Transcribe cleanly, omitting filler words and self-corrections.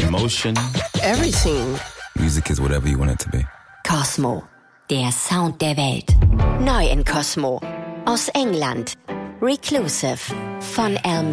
Emotion. Everything. Music is whatever you want it to be. Cosmo, der Sound der Welt. Neu in Cosmo. Aus England. Reclusive von El